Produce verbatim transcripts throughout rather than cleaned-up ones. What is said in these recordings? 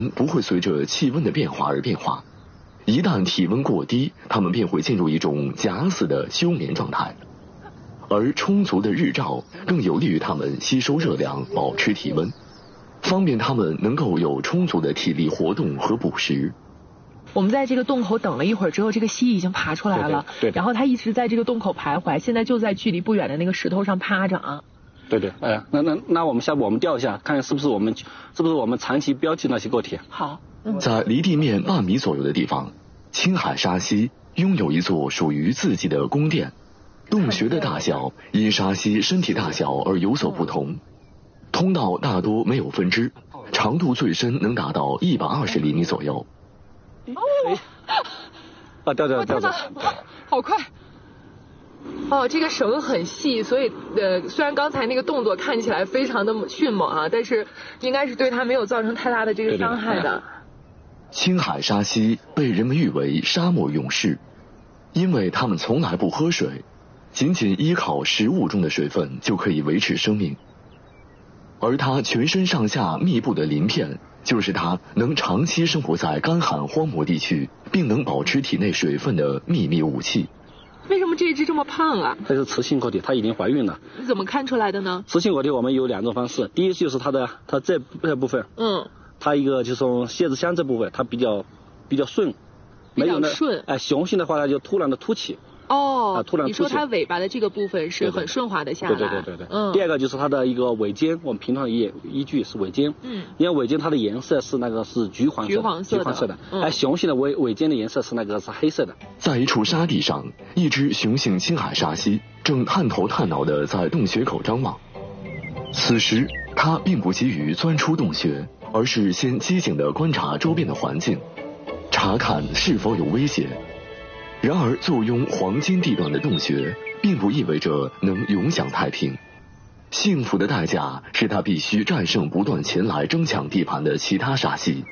不会随着气温的变化而变化，一旦体温过低，它们便会进入一种假死的休眠状态。而充足的日照更有利于它们吸收热量，保持体温，方便它们能够有充足的体力活动和捕食。 我们在这个洞口等了一会儿之后，这个蜥蜴已经爬出来了， 对对对， 然后它一直在这个洞口徘徊，现在就在距离不远的那个石头上趴着啊。 对对，哎、呃，那那那我们下步我们调一下，看看是不是我们是不是我们长期标记那些个体。 好， 嗯、在离地面半米左右的地方，青海沙溪拥有一座属于自己的宫殿。洞穴的大小因沙溪身体大小而有所不同，通道大多没有分支，长度最深能达到一百二十厘米左右。 哦， 啊，掉掉掉掉， 好快！哦，这个绳很细，所以呃，虽然刚才那个动作看起来非常的迅猛啊，但是应该是对它没有造成太大的这个伤害的。对对对， 青海沙溪被人们誉为沙漠勇士，因为它们从来不喝水。仅仅依靠食物中的水分就可以维持生命，而它全身上下密布的鳞片，就是它能长期生活在干旱荒漠地区，并能保持体内水分的秘密武器。 为什么这只这么胖啊？ 它是雌性个体，它已经怀孕了。 你怎么看出来的呢？ 雌性个体我们有两种方式，第一就是它的它这这部分， 嗯， 它一个就是从泄殖腔这部分，它比较比较顺， 比较顺。 哎、呃，雄性的话它就突然的凸起。 哦， 啊，突然你说它尾巴的这个部分是很顺滑的下来， 对对对对对。 嗯。 第二个就是它的一个尾尖，我们平常的依依据是尾尖。嗯。因为尾尖它的颜色是那个是橘黄色， 橘黄色的。 橘黄色的。 嗯。 而雄性的尾尾尖的颜色是那个是黑色的。 在一处沙地上，一只雄性青海沙溪正探头探脑地在洞穴口张望。此时，它并不急于钻出洞穴，而是先机警地观察周边的环境，查看是否有危险。然而，坐拥黄金地段的洞穴，并不意味着能永享太平。幸福的代价是他必须战胜不断前来争抢地盘的其他沙溪。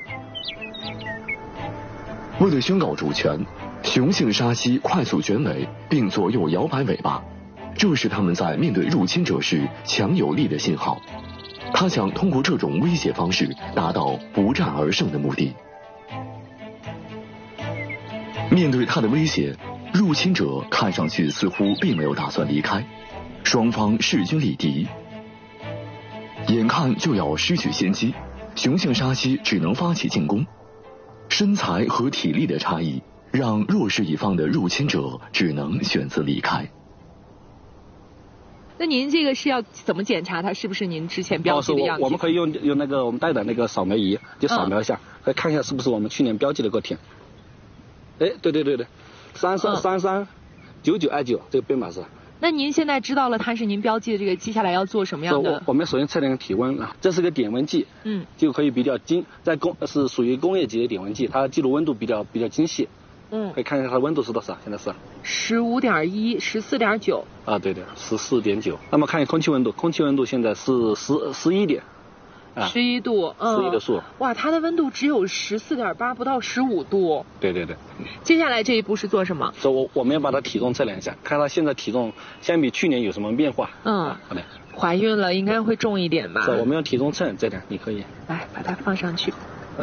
为了宣告主权，雄性沙溪快速卷尾，并左右摇摆尾巴，这是他们在面对入侵者时强有力的信号。他想通过这种威胁方式，达到不战而胜的目的。面对他的威胁，入侵者看上去似乎并没有打算离开，双方势均力敌，眼看就要失去先机，雄性沙溪只能发起进攻。身材和体力的差异让弱势一方的入侵者只能选择离开。 那您这个是要怎么检查它是不是您之前标记的样子？ 我们可以用用那个我们带的那个扫描仪，就扫描一下，来、嗯、看一下是不是我们去年标记的个体。哎，对对对对，三三三三九九二九这个编码是。 那您现在知道了它是您标记的这个，接下来要做什么样的？ 我我们首先测量体温啊，这是个点温计，嗯，就可以比较精，在工是属于工业级的点温计，它记录温度比较比较精细，嗯，可以看一下它的温度是多少，现在是十五点一，十四点九。 啊，对对，十四点九。那么看空气温度，空气温度现在是十十一点。 十一度， 嗯，十一的数， 哇，它的温度只有十四点八，不到十五度。 对对对。 接下来这一步是做什么？ 所以我我们要把它体重测量一下，看它现在体重相比去年有什么变化。 嗯，啊、好的。怀孕了应该会重一点吧？ 是，我们用体重秤这量，你可以来把它放上去。 哎。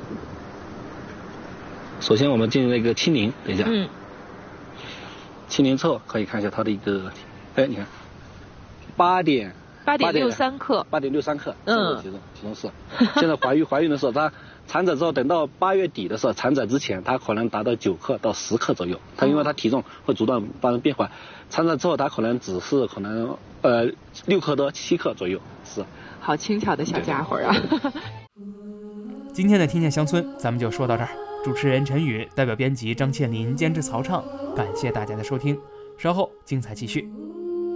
首先我们进行了一个清零，等一下。嗯。清零之后可以看一下它的一个，哎，你看，八点。 八点六三克， 八点六三克，嗯，体重体重是。现在怀孕怀孕的时候，它产仔之后，等到八月底的时候，产仔之前，它可能达到九克到十克左右。它因为它体重会不断发生变化，产仔之后，它可能只是可能呃六克多七克左右。是。 好轻巧的小家伙啊！ 今天的听见乡村咱们就说到这儿。主持人陈宇，代表编辑张倩林，监制曹畅，感谢大家的收听。稍后精彩继续。